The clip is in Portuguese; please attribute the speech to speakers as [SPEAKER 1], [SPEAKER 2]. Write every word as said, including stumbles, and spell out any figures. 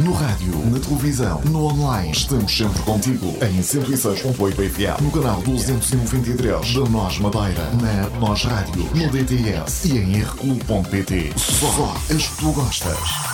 [SPEAKER 1] No rádio, na televisão, no online, estamos sempre contigo. Em cento e seis ponto oito F M, no canal duzentos e noventa e três da Nós Madeira, na Nós Rádio, no D T S e em r clube ponto pt. Só as que tu gostas.